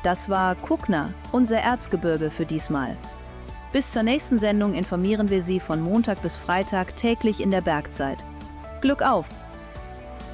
Das war Kuckner, unser Erzgebirge für diesmal. Bis zur nächsten Sendung informieren wir Sie von Montag bis Freitag täglich in der Bergzeit. Glück auf!